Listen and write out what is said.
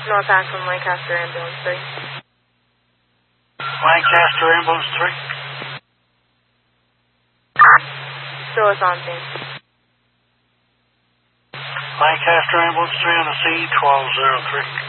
North Akron, Lancaster Ambulance 3. Lancaster Ambulance 3. Show us on scene. Lancaster Ambulance 3 on the scene, 1203.